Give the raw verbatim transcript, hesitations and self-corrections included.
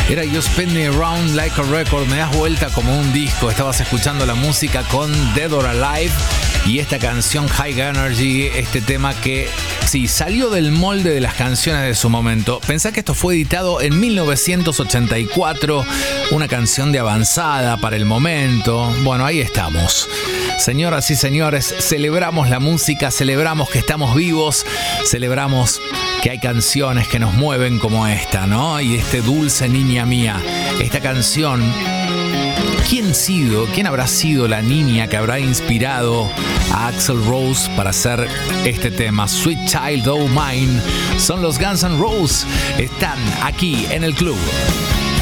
Era You Spin Me Around Like a Record, me das vuelta como un disco. Estabas escuchando la música con Dead or Alive y esta canción High Energy, este tema que sí salió del molde de las canciones de su momento. Pensá que esto fue editado en mil novecientos ochenta y cuatro, una canción de avanzada para el momento. Bueno, ahí estamos. Señoras y señores, celebramos la música, celebramos que estamos vivos, celebramos que hay canciones que nos mueven como esta, ¿no? Y este Dulce Niña Mía, esta canción, ¿quién sido, quién habrá sido la niña que habrá inspirado a Axl Rose para hacer este tema? Sweet Child O' Mine, son los Guns N' Roses, están aquí en el club.